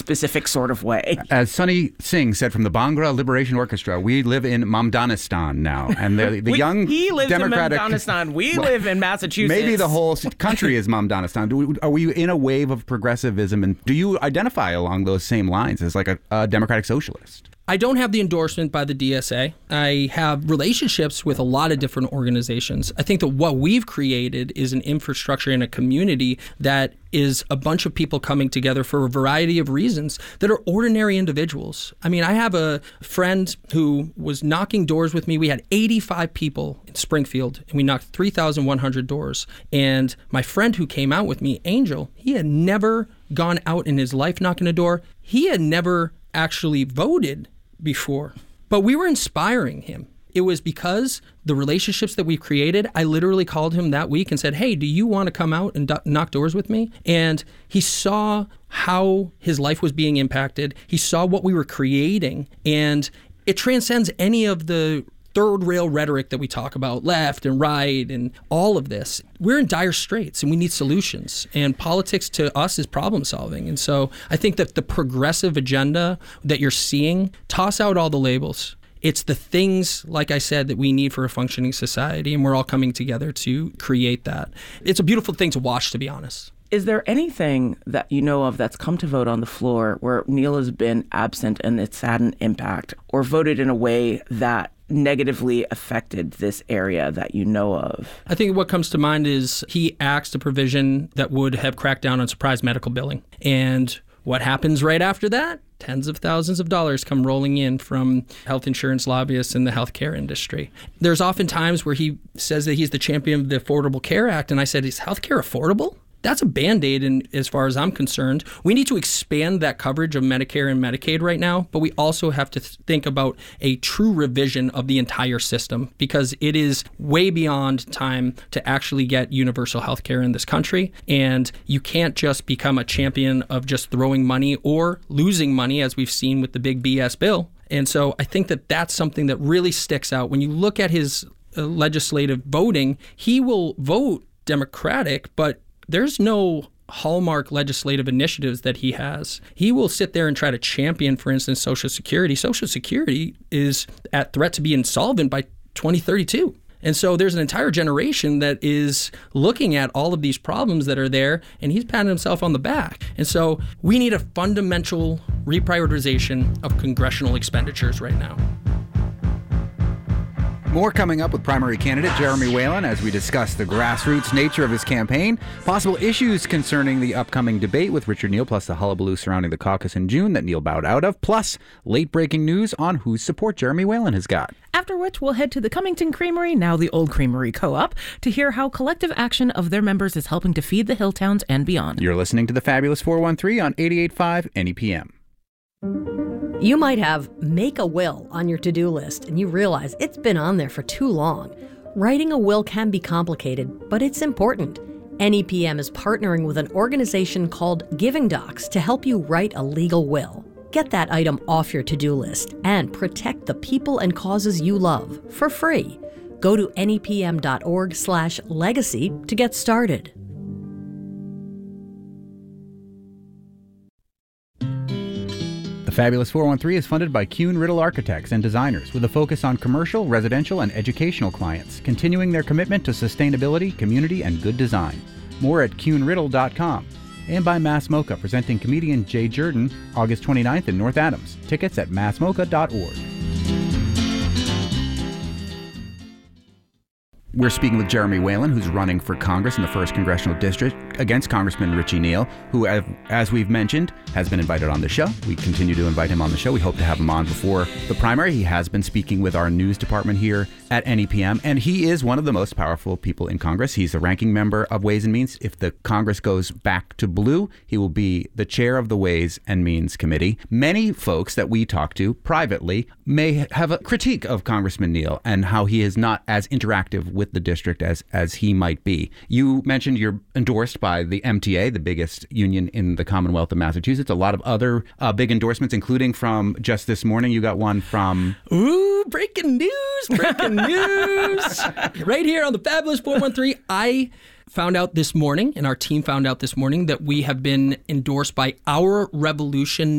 specific sort of way. As Sunny Singh said from the Bhangra Liberation Orchestra, we live in Mamdanistan now. And the young he lives Democratic... in Mamdanistan. We live in Massachusetts. Maybe the whole country is Mamdanistan. Are we in a wave of progressivism? And do you identify along those same lines as like a democratic socialist? I don't have the endorsement by the DSA. I have relationships with a lot of different organizations. I think that what we've created is an infrastructure and a community that is a bunch of people coming together for a variety of reasons that are ordinary individuals. I mean, I have a friend who was knocking doors with me. We had 85 people in Springfield, and we knocked 3,100 doors. And my friend who came out with me, Angel, he had never gone out in his life knocking a door. He had never actually voted before, but we were inspiring him. It was because the relationships that we've created. I literally called him that week and said, hey, do you want to come out and knock doors with me? And he saw how his life was being impacted. He saw what we were creating, and it transcends any of the third rail rhetoric that we talk about, left and right and all of this. We're in dire straits and we need solutions. And politics to us is problem solving. And so I think that the progressive agenda that you're seeing, toss out all the labels. It's the things, like I said, that we need for a functioning society. And we're all coming together to create that. It's a beautiful thing to watch, to be honest. Is there anything that you know of that's come to vote on the floor where Neil has been absent and it's had an impact, or voted in a way that negatively affected this area that you know of? I think what comes to mind is he axed a provision that would have cracked down on surprise medical billing. And what happens right after that? Tens of thousands of dollars come rolling in from health insurance lobbyists in the healthcare industry. There's often times where he says that he's the champion of the Affordable Care Act. And I said, is healthcare affordable? That's a Band-Aid, and as far as I'm concerned. We need to expand that coverage of Medicare and Medicaid right now, but we also have to think about a true revision of the entire system, because it is way beyond time to actually get universal health care in this country. And you can't just become a champion of just throwing money or losing money, as we've seen with the big BS bill. And so I think that that's something that really sticks out. When you look at his legislative voting, he will vote Democratic, but there's no hallmark legislative initiatives that he has. He will sit there and try to champion, for instance, Social Security. Social Security is at threat to be insolvent by 2032. And so there's an entire generation that is looking at all of these problems that are there, and he's patting himself on the back. And so we need a fundamental reprioritization of congressional expenditures right now. More coming up with primary candidate Jeremy Whalen as we discuss the grassroots nature of his campaign, possible issues concerning the upcoming debate with Richard Neal, plus the hullabaloo surrounding the caucus in June that Neal bowed out of, plus late-breaking news on whose support Jeremy Whalen has got. After which, we'll head to the Cummington Creamery, now the Old Creamery Co-op, to hear how collective action of their members is helping to feed the hill towns and beyond. You're listening to the Fabulous 413 on 88.5 NEPM. You might have make a will on your to-do list and you realize it's been on there for too long. Writing a will can be complicated, but it's important. NEPM is partnering with an organization called Giving Docs to help you write a legal will. Get that item off your to-do list and protect the people and causes you love for free. Go to nepm.org/legacy to get started. The Fabulous 413 is funded by Kuhn Riddle Architects and Designers with a focus on commercial, residential, and educational clients, continuing their commitment to sustainability, community, and good design. More at kuhnriddle.com. And by Mass Mocha, presenting comedian Jay Jordan, August 29th in North Adams. Tickets at massmocha.org. We're speaking with Jeremy Whalen, who's running for Congress in the 1st Congressional District against Congressman Richie Neal, who, as we've mentioned, has been invited on the show. We continue to invite him on the show. We hope to have him on before the primary. He has been speaking with our news department here at NEPM, and he is one of the most powerful people in Congress. He's a ranking member of Ways and Means. If the Congress goes back to blue, he will be the chair of the Ways and Means Committee. Many folks that we talk to privately may have a critique of Congressman Neal and how he is not as interactive with the district as he might be. You mentioned you're endorsed by the MTA, the biggest union in the Commonwealth of Massachusetts. A lot of other big endorsements, including from just this morning. You got one from... Ooh, breaking news! Right here on the Fabulous 413. I found out this morning, and our team found out this morning, that we have been endorsed by Our Revolution